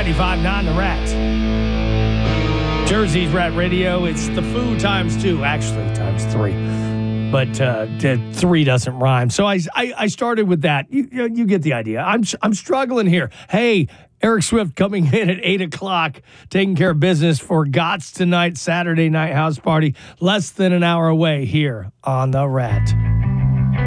95.9 The Rat. Jersey's Rat Radio. It's the foo times 2, actually times 3. But 3 doesn't rhyme. So I started with that. You get the idea. I'm struggling here. Hey, Eric Swift coming in at 8 o'clock, taking care of business for GOTS tonight, Saturday night house party, less than an hour away here on The Rat.